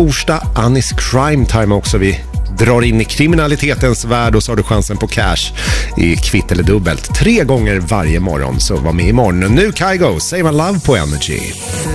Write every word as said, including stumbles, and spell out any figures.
torsdag, Anis Crime Time också. Vi drar in i kriminalitetens värld och så har du chansen på cash i kvitt eller dubbelt tre gånger varje morgon. Så var med imorgon. Nu Kygo, Save My Love på Energy.